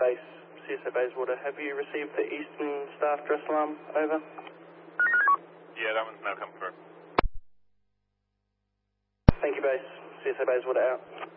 base, CSA Bayswater. Have you received the Eastern staff dress alarm? Over. Yeah, that one's now come through. Thank you, base. CSA Bayswater out.